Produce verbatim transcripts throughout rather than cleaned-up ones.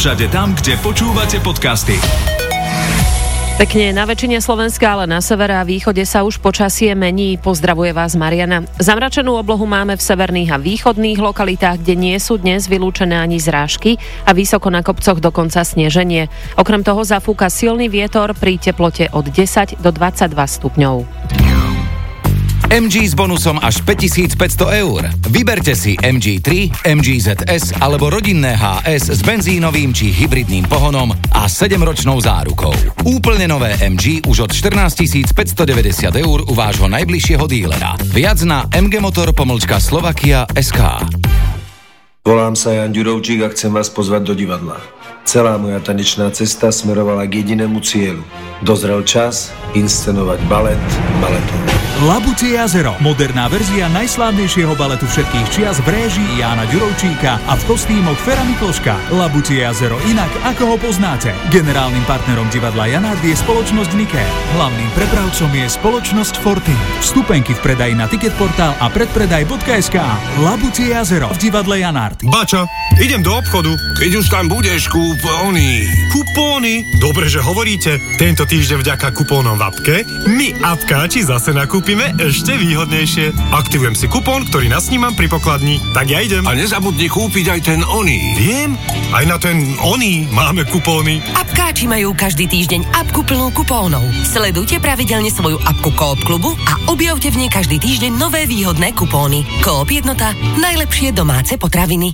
všade tam, kde počúvate podcasty. Pekne na väčšine Slovenska, ale na severe a východe sa už počasie mení. Pozdravuje vás Mariana. Zamračenú oblohu máme v severných a východných lokalitách, kde nie sú dnes vylúčené ani zrážky a vysoko na kopcoch dokonca sneženie. Okrem toho zafúka silný vietor pri teplote od desať do dvadsaťdva stupňov. em gé s bonusom až päťtisícpäťsto eur. Vyberte si em gé tri, em gé zet es alebo rodinné há es s benzínovým či hybridným pohonom a sedemročnou zárukou. Úplne nové em gé už od štrnásťtisícpäťstodeväťdesiat eur u vášho najbližšieho dílera. Viac na mgmotor pomlčka slovakia bodka es ká. Volám sa Jan Ďurovčík a chcem vás pozvať do divadla. Celá moja tanečná cesta smerovala k jedinému cieľu. Dozrel čas inscenovať balet baletom. Labutie jazero, moderná verzia najslávnejšieho baletu všetkých čias v réžii Jána Ďurovčíka a v kostýmoch Fera Mikloška. Labutie jazero inak, ako ho poznáte. Generálnym partnerom divadla Janard je spoločnosť Niké. Hlavným prepravcom je spoločnosť Fortin. Vstupenky v predaji na Ticketportál a predpredaj bodka es ká. Labutie jazero v divadle Janard. Bača, idem do obchodu. Keď už tam budeš, kúp oný. Kupóny? Dobre, že hovoríte. Tento týždeň vďaka kupónom v appke my appkáči zase nakúpime ešte výhodnejšie. Aktivujem si kupón, ktorý nasnímam pri pokladni. Tak ja idem. A nezabudni kúpiť aj ten oný. Viem, aj na ten oný máme kupóny. Appkáči majú každý týždeň appku plnú kupónov. Sledujte pravidelne svoju appku Coop klubu a objavte v nej každý týždeň nové výhodné kupóny. Coop jednota, najlepšie domáce potraviny.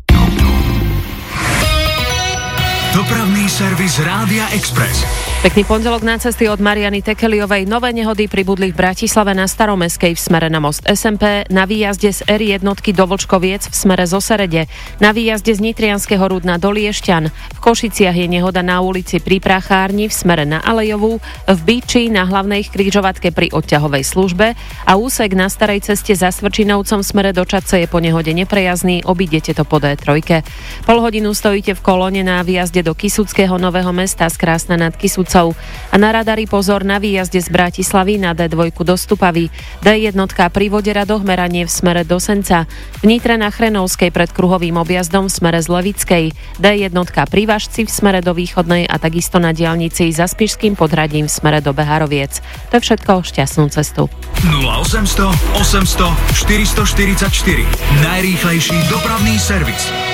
Dopravný servis Rádia Express. Pekný pondelok na cesty od Mariany Tekeliovej. Nové nehody pribudli v Bratislave na Staromestskej v smere na most es em pé, na výjazde z er jeden do Vlčkoviec v smere zo Serede, na výjazde z Nitrianskeho Rudna do Liešťan, v Košiciach je nehoda na ulici pri Prachárni v smere na Alejovú, v Bíči na hlavnej križovatke pri odťahovej službe a úsek na starej ceste za Svrčinovcom v smere do Čadce je po nehode neprejazdný, obídete to po dé tri. Pol hodinu stojíte v kolóne na výjazde do Kisuckého Nového Mesta z Krásna nad Kisucou a na radari pozor na výjazde z Bratislavy na dé dva do Stupavy, dé jeden pri vode Radohmeranie v smere do Senca, v Nitre na Chrenovskej pred kruhovým objazdom v smere z Levickej, dé jeden pri Vašci v smere do Východnej a takisto na diaľnici za Spišským Podhradím v smere do Beharoviec. To je všetko, šťastnú cestu. nula osem nula nula, osem nula nula, štyri štyri štyri Najrýchlejší dopravný servis.